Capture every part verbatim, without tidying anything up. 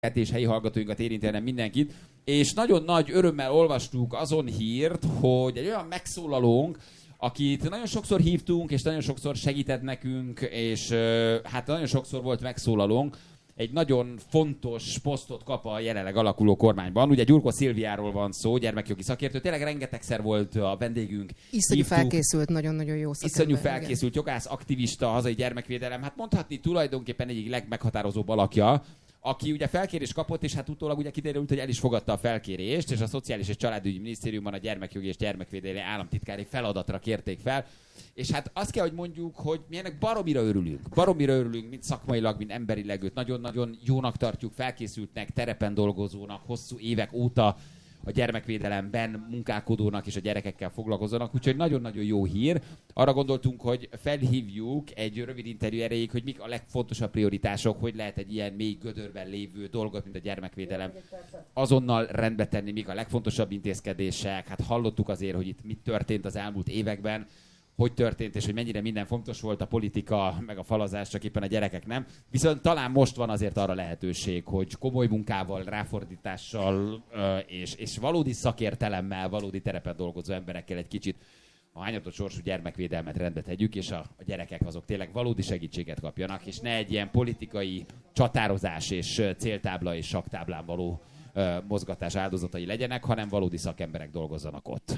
és helyi hallgatóinkat érinti, hanem mindenkit. És nagyon nagy örömmel olvastuk azon hírt, hogy egy olyan megszólalónk, akit nagyon sokszor hívtunk, és nagyon sokszor segített nekünk, és hát nagyon sokszor volt megszólalónk, egy nagyon fontos posztot kap a jelenleg alakuló kormányban. Ugye Gyurkó Szilviáról van szó, gyermekjogi szakértő. Tényleg rengetegszer volt a vendégünk. Iszonyú felkészült, nagyon-nagyon jó szakember. Iszonyú felkészült, jogász, aktivista, hazai gyermekvédelem. Hát mondhatni tulajdonképpen egyik legmeghatározóbb alakja, aki ugye felkérést kapott, és hát utólag ugye kiderült, hogy el is fogadta a felkérést, és a Szociális és Családügyi Minisztériumban a gyermekjogi és gyermekvédelmi államtitkári feladatra kérték fel. És hát azt kell, hogy mondjuk, hogy mi ennek baromira örülünk. Baromira örülünk, mind szakmailag, mind emberileg, őt nagyon-nagyon jónak tartjuk, felkészültnek, terepen dolgozónak, hosszú évek óta a gyermekvédelemben munkálkodónak és a gyerekekkel foglalkozónak, úgyhogy nagyon-nagyon jó hír. Arra gondoltunk, hogy felhívjuk egy rövid interjú erejéig, hogy mik a legfontosabb prioritások, hogy lehet egy ilyen mély gödörben lévő dolgot, mint a gyermekvédelem, azonnal rendbe tenni, mik a legfontosabb intézkedések. Hát hallottuk azért, hogy itt mit történt az elmúlt években, hogy történt, és hogy mennyire minden fontos volt, a politika, meg a falazás, csak éppen a gyerekek nem. Viszont talán most van azért arra lehetőség, hogy komoly munkával, ráfordítással és, és valódi szakértelemmel, valódi terepen dolgozó emberekkel egy kicsit a hányatott sorsú gyermekvédelmet rendbe tegyük, és a, a gyerekek azok tényleg valódi segítséget kapjanak, és ne egy ilyen politikai csatározás és céltábla és saktáblán való uh, mozgatás áldozatai legyenek, hanem valódi szakemberek dolgozzanak ott.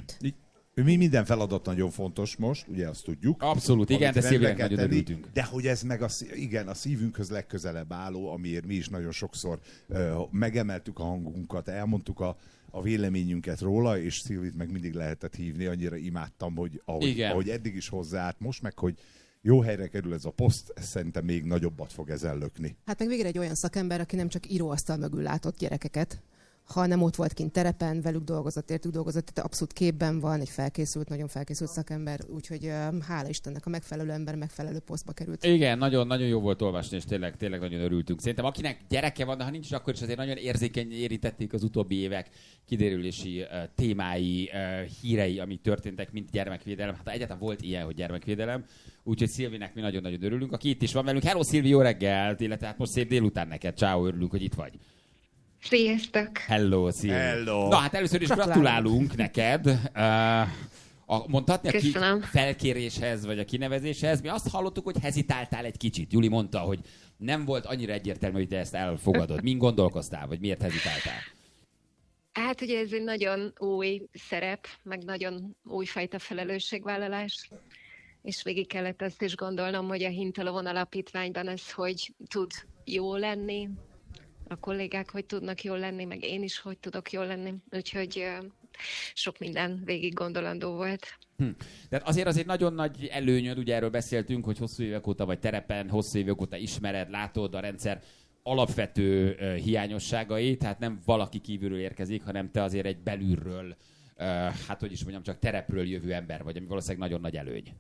Mi minden feladat nagyon fontos most, ugye azt tudjuk. Abszolút, igen, de Szilviának nagyon örültünk. De hogy ez meg a, igen, a szívünkhöz legközelebb álló, amiért mi is nagyon sokszor uh, megemeltük a hangunkat, elmondtuk a, a véleményünket róla, és Szilvit meg mindig lehetett hívni, annyira imádtam, hogy ahogy, ahogy eddig is hozzáállt, most meg, hogy jó helyre kerül ez a poszt, szerintem még nagyobbat fog ezzel lökni. Hát meg végre egy olyan szakember, aki nem csak íróasztal mögül látott gyerekeket, hanem ott volt kint terepen, velük dolgozott, értük dolgozott, tehát abszolút képben van, egy felkészült, nagyon felkészült szakember, úgyhogy uh, hála Istennek a megfelelő ember megfelelő posztba került. Igen, nagyon, nagyon jó volt olvasni, és tényleg, tényleg nagyon örültünk. Szerintem akinek gyereke van, de ha nincs, akkor is azért nagyon érzékeny érintették az utóbbi évek kiderülési uh, témái, uh, hírei, amik történtek, mint gyermekvédelem. Hát egyáltalán volt ilyen, hogy gyermekvédelem, úgyhogy Szilvinek mi nagyon-nagyon örülünk. Aki itt is van velünk, hello Szilvi, jó reggelt, illetve hát most szép délután neked, ciao, örülünk, hogy itt vagy. Sziasztok! Hello, Szilvi! Hello! Na hát először is gratulálunk neked. Uh, a, mondhatni a ki felkéréshez, vagy a kinevezéshez. Mi azt hallottuk, hogy hezitáltál egy kicsit. Juli mondta, hogy nem volt annyira egyértelmű, hogy te ezt elfogadod. Min gondolkoztál, vagy miért hezitáltál? Hát ugye ez egy nagyon új szerep, meg nagyon újfajta felelősségvállalás. És végig kellett azt is gondolnom, hogy a Hintalovon Alapítványban ez hogy tud jó lenni, a kollégák hogy tudnak jól lenni, meg én is hogy tudok jól lenni. Úgyhogy uh, sok minden végig gondolandó volt. Hm. De azért azért nagyon nagy előnyöd, ugye erről beszéltünk, hogy hosszú évek óta vagy terepen, hosszú évek óta ismered, látod a rendszer alapvető uh, hiányosságait, tehát nem valaki kívülről érkezik, hanem te azért egy belülről, uh, hát hogy is mondjam, csak terepről jövő ember vagy, ami valószínűleg nagyon nagy előny.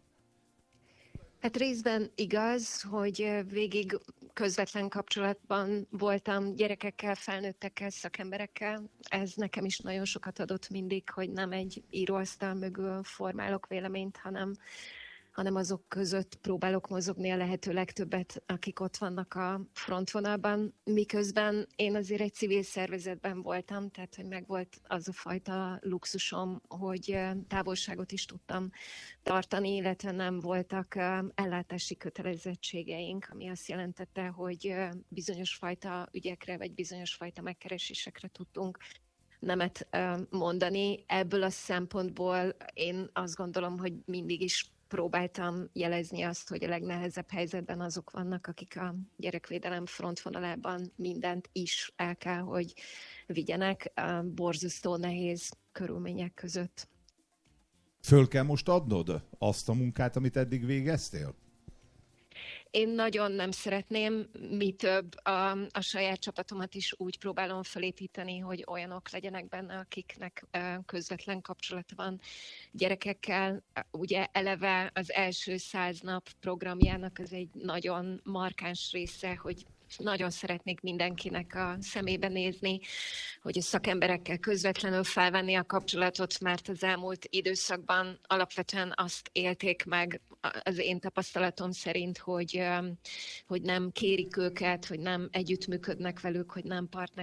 Hát részben igaz, hogy végig közvetlen kapcsolatban voltam gyerekekkel, felnőttekkel, szakemberekkel. Ez nekem is nagyon sokat adott mindig, hogy nem egy íróasztal mögül formálok véleményt, hanem, hanem azok között próbálok mozogni a lehető legtöbbet, akik ott vannak a frontvonalban. Miközben én azért egy civil szervezetben voltam, tehát hogy megvolt az a fajta luxusom, hogy távolságot is tudtam tartani, illetve nem voltak ellátási kötelezettségeink, ami azt jelentette, hogy bizonyos fajta ügyekre, vagy bizonyos fajta megkeresésekre tudtunk nemet mondani. Ebből a szempontból én azt gondolom, hogy mindig is próbáltam jelezni azt, hogy a legnehezebb helyzetben azok vannak, akik a gyerekvédelem frontvonalában mindent is el kell, hogy vigyenek borzasztó nehéz körülmények között. Föl kell most adnod azt a munkát, amit eddig végeztél? Én nagyon nem szeretném, mi több a, a saját csapatomat is úgy próbálom felépíteni, hogy olyanok legyenek benne, akiknek közvetlen kapcsolata van gyerekekkel. Ugye eleve az első száz nap programjának az egy nagyon markáns része, hogy nagyon szeretnék mindenkinek a szemébe nézni, hogy a szakemberekkel közvetlenül felvenni a kapcsolatot, mert az elmúlt időszakban alapvetően azt élték meg az én tapasztalatom szerint, hogy, hogy nem kérik őket, hogy nem együttműködnek velük, hogy nem partner